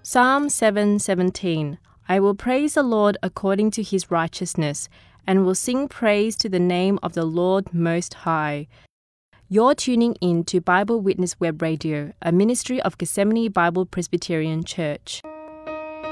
Psalm 7:17. I will praise the Lord according to his righteousness, and will sing praise to the name of the Lord Most High. You're tuning in to Bible Witness Web Radio, a ministry of Gethsemane Bible Presbyterian Church.